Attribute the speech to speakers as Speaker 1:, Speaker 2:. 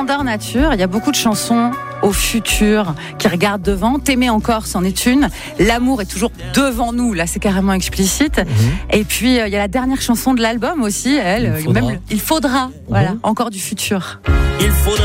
Speaker 1: Grandeur Nature, il y a beaucoup de chansons au futur qui regardent devant. T'aimer encore, c'en est une. L'amour est toujours devant nous, là c'est carrément explicite. Et puis il y a la dernière chanson de l'album aussi, il faudra. Voilà, encore du futur.
Speaker 2: Il faudra